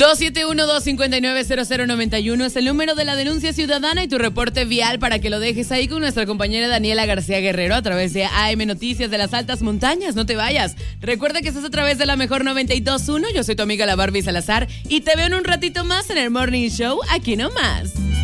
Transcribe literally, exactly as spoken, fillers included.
dos siete uno, dos cinco nueve, cero cero nueve uno es el número de la denuncia ciudadana y tu reporte vial para que lo dejes ahí con nuestra compañera Daniela García Guerrero a través de A M Noticias de las Altas Montañas. No te vayas. Recuerda que estás a través de la mejor noventa y dos punto uno. Yo soy tu amiga la Barbie Salazar y te veo en un ratito más en el Morning Show, aquí nomás.